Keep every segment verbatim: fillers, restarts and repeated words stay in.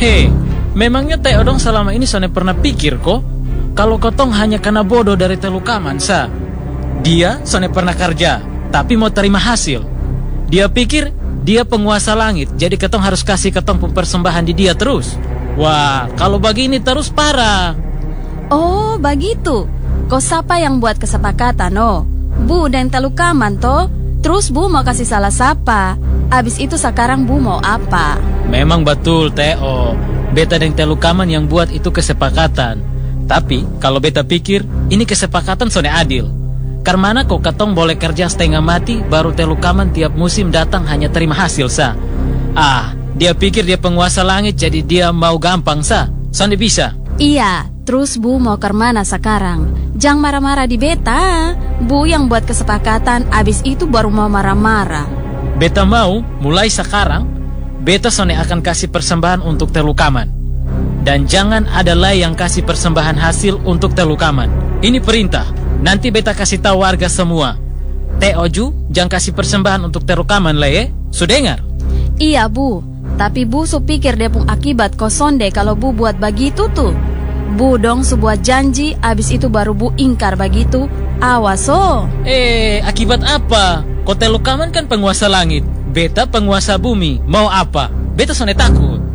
Hei, memangnya teh odong selama ini sone pernah pikir kok kalau kotong hanya karena bodoh dari telukaman sa. Dia sone pernah kerja, tapi mau terima hasil. Dia pikir dia penguasa langit, jadi ketong harus kasih ketong persembahan di dia terus. Wah, kalau begini terus parah. Oh, begitu. Kau siapa yang buat kesepakatan, oh? Bu dan telukaman, toh? Terus Bu mau kasih salah siapa? Abis itu sekarang Bu mau apa? Memang betul, Teo. Beta dan telukaman yang buat itu kesepakatan. Tapi, kalau beta pikir, ini kesepakatan sone adil. Karena kok ketong boleh kerja setengah mati, baru telukaman tiap musim datang hanya terima hasil, sa. Ah, dia pikir dia penguasa langit, jadi dia mau gampang, sa. Sone bisa. Iya, terus Bu mau ke mana sekarang? Jangan marah-marah di beta. Bu yang buat kesepakatan, abis itu baru mau marah-marah. Beta mau, mulai sekarang, beta sone akan kasih persembahan untuk telukaman. Dan jangan ada lagi yang kasih persembahan hasil untuk telukaman. Ini perintah. Nanti beta kasih tahu warga semua. Teo Ju, jangan kasih persembahan untuk telukaman lah ya. Sudah dengar? Iya Bu, tapi Bu su pikir dia pun akibat kosonde kalau Bu buat begitu tuh. Bu dong su buat janji, abis itu baru Bu ingkar begitu. Awas oh. Eh, akibat apa? Kau telukaman kan penguasa langit, beta penguasa bumi. Mau apa? Beta sone takut.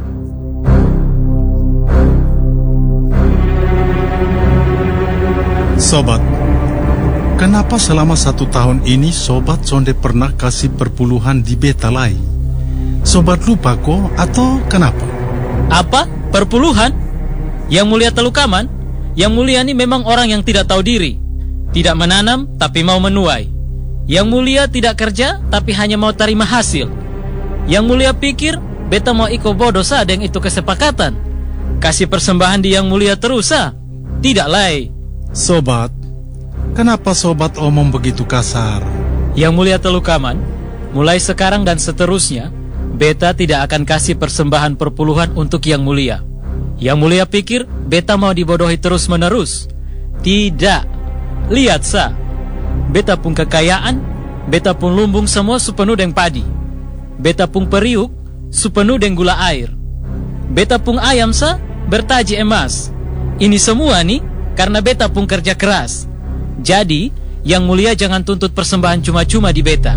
Sobat, kenapa selama satu tahun ini Sobat sonde pernah kasih perpuluhan di beta lai? Sobat lupa kok atau kenapa? Apa? Perpuluhan? Yang mulia telukaman? Yang mulia ini memang orang yang tidak tahu diri. Tidak menanam tapi mau menuai. Yang mulia tidak kerja tapi hanya mau terima hasil. Yang mulia pikir beta mau ikut bodoh sa dengan itu kesepakatan. Kasih persembahan di yang mulia terus sa. Tidak lai. Sobat, kenapa Sobat omong begitu kasar? Yang mulia telukaman, mulai sekarang dan seterusnya, beta tidak akan kasih persembahan perpuluhan untuk yang mulia. Yang mulia pikir beta mau dibodohi terus menerus. Tidak. Lihat sa, beta pun kekayaan, beta pun lumbung semua sepenuh dengan padi. Beta pun periuk, sepenuh dengan gula air. Beta pun ayam sa, bertaji emas. Ini semua nih karena beta pun kerja keras. Jadi, yang mulia jangan tuntut persembahan cuma-cuma di beta.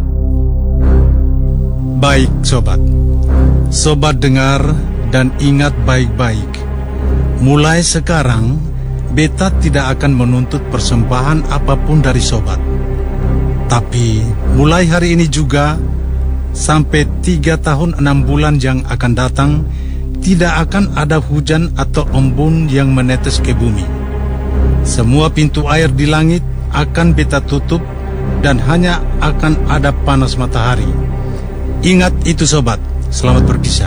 Baik, Sobat. Sobat dengar dan ingat baik-baik. Mulai sekarang, beta tidak akan menuntut persembahan apapun dari Sobat. Tapi, mulai hari ini juga, sampai tiga tahun enam bulan yang akan datang, tidak akan ada hujan atau embun yang menetes ke bumi. Semua pintu air di langit akan beta tutup dan hanya akan ada panas matahari. Ingat itu Sobat, selamat berpisah.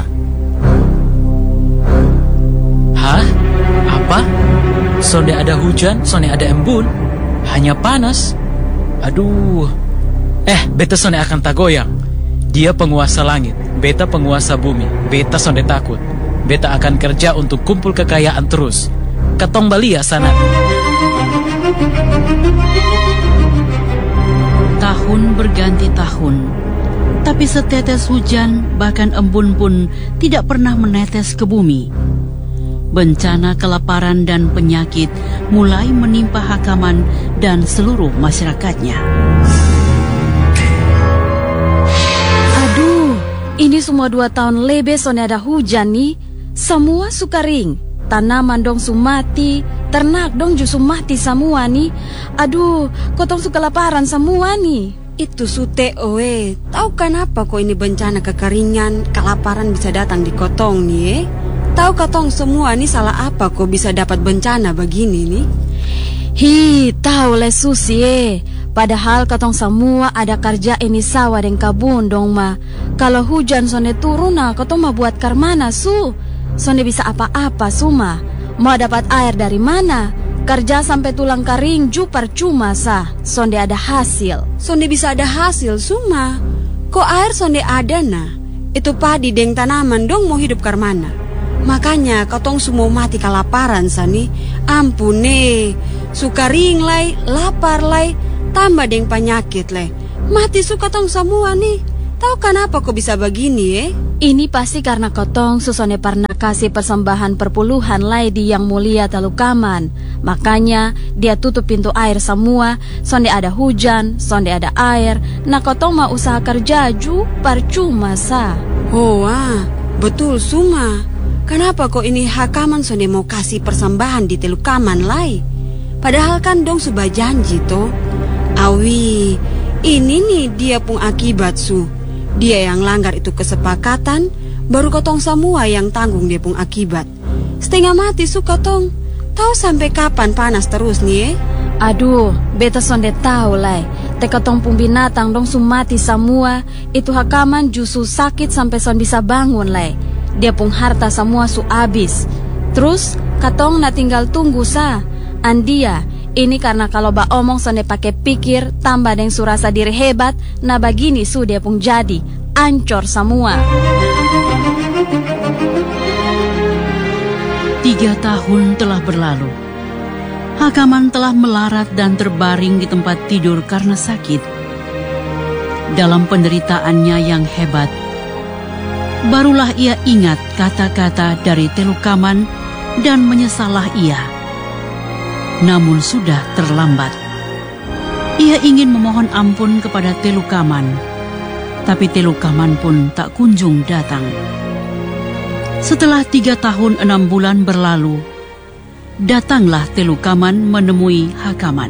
Hah? Apa? Sonde ada hujan, sonde ada embun, hanya panas. Aduh. Eh, beta sonde akan tagoyang. Dia penguasa langit, beta penguasa bumi. Beta sonde takut. Beta akan kerja untuk kumpul kekayaan terus. Ketong balia sana. Tahun berganti tahun, tapi setetes hujan bahkan embun pun tidak pernah menetes ke bumi. Bencana kelaparan dan penyakit mulai menimpa Hakaman dan seluruh masyarakatnya. Aduh, ini semua dua tahun lebih soalnya ada hujan nih. Semua suka kering. Tanaman dong su mati, ternak dong justru mati semua nih. Aduh, kotong suka kelaparan semua nih. Itu sute oe, tahu kenapa kok ini bencana kekeringan, kelaparan bisa datang di kotong nih eh? Tahu kotong semua nih salah apa kok bisa dapat bencana begini nih? Hi, tahu le Susi eh. Padahal kotong semua ada kerja ini sawah dan kabun dong ma. Kalau hujan sonde turun nah, kotong mau buat karmana su. Sonde bisa apa-apa suma. Mau dapat air dari mana? Kerja sampai tulang kering ju percuma sah. Sonde ada hasil. Sonde bisa ada hasil suma. Kok air sonde ada nah? Itu padi deng tanaman dong mau hidup karmana. Makanya kotong semua mati kelaparan sani. Ampun nih. Suka ring lai, lapar lai, tambah deng penyakit lai. Mati suka tong semua nih. Tahu kenapa kok bisa begini eh? Ini pasti karena kotong susone pernah kasih persembahan perpuluhan lai di Yang Mulia Telukaman. Makanya dia tutup pintu air semua, sonde ada hujan, sonde ada air. Nah kotong mau usaha kerja ju, percuma sa. Oh ah, betul Suma. Kenapa kok ini Hakaman sonde mau kasih persembahan di Telukaman lai? Padahal kan dong subah janji toh. Awi, ini nih dia pun akibat su. Dia yang langgar itu kesepakatan, baru kotong semua yang tanggung dia pun akibat. Setengah mati su kotong. Tahu sampai kapan panas terus nih eh? Aduh, beta sonde tahu lai. Te kotong pun binatang dong su mati semua. Itu Hakaman justru sakit sampai son bisa bangun lai. Dia pun harta semua su abis. Terus katong na tinggal tunggu sa. Andia, ini karena kalau ba omong sonde pakai pikir, tambah deng surasa diri hebat, nah begini su dia pun jadi, ancor semua. Tiga tahun telah berlalu. Hakaman telah melarat dan terbaring di tempat tidur karena sakit. Dalam penderitaannya yang hebat, barulah ia ingat kata-kata dari Telukaman dan menyesallah ia. Namun sudah terlambat. Ia ingin memohon ampun kepada Telukaman, tapi Telukaman pun tak kunjung datang. Setelah tiga tahun enam bulan berlalu, datanglah Telukaman menemui Hakaman.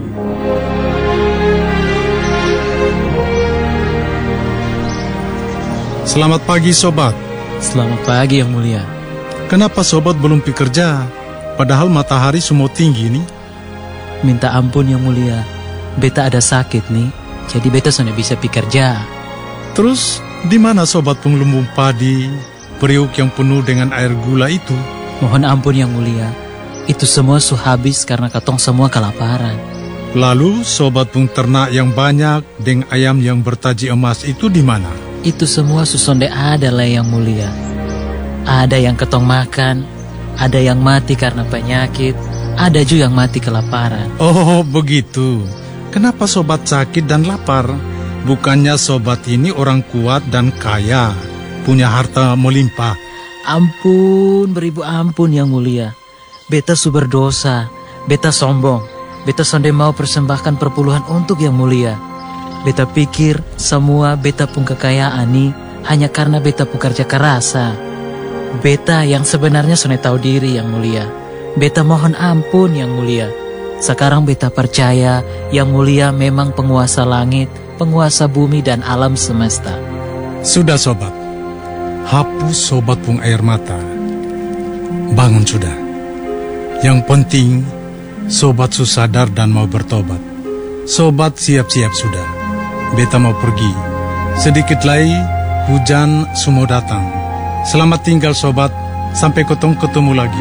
Selamat pagi sobat. Selamat pagi Yang Mulia. Kenapa sobat belum bekerja? Padahal matahari semua tinggi nih. Minta ampun Yang Mulia, beta ada sakit nih, jadi beta sudah bisa bekerja. Terus di mana sobat penglumbung padi, periuk yang penuh dengan air gula itu? Mohon ampun Yang Mulia, itu semua su habis karena katong semua kelaparan. Lalu sobat pung ternak yang banyak dengan ayam yang bertaji emas itu di mana? Itu semua su sonde ada lah Yang Mulia. Ada yang ketong makan, ada yang mati karena penyakit, ada juga yang mati kelaparan. Oh begitu. Kenapa sobat sakit dan lapar? Bukannya sobat ini orang kuat dan kaya, punya harta melimpah. Ampun, beribu ampun Yang Mulia. Beta su berdosa, beta sombong. Beta sonde mau persembahkan perpuluhan untuk Yang Mulia. Beta pikir semua beta pun kekayaan nih hanya karena beta pun kerja kerasa. Beta yang sebenarnya sonde tahu diri Yang Mulia. Beta mohon ampun Yang Mulia. Sekarang beta percaya Yang Mulia memang penguasa langit, penguasa bumi dan alam semesta. Sudah sobat, hapus sobat pung air mata. Bangun sudah. Yang penting sobat su sadar dan mau bertobat. Sobat siap-siap sudah. Beta mau pergi. Sedikit lagi hujan semua datang. Selamat tinggal sobat, sampai ketemu ketemu lagi.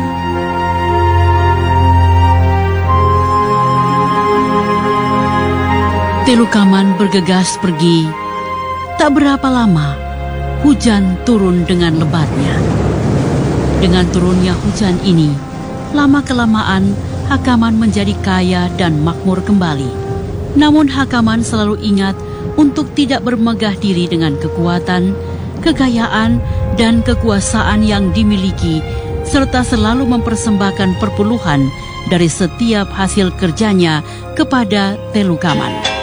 Telukaman bergegas pergi. Tak berapa lama, hujan turun dengan lebatnya. Dengan turunnya hujan ini, lama-kelamaan Hakaman menjadi kaya dan makmur kembali. Namun Hakaman selalu ingat untuk tidak bermegah diri dengan kekuatan, kekayaan, dan kekuasaan yang dimiliki, serta selalu mempersembahkan perpuluhan dari setiap hasil kerjanya kepada Telukaman.